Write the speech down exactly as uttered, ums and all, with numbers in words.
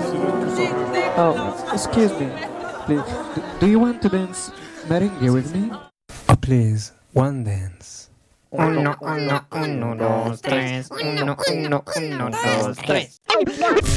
Oh, excuse me. Please, do, do you want to dance merengue with me? Oh, please, one dance. Uno, uno, uno, dos, tres. Uno, uno, uno, dos, tres.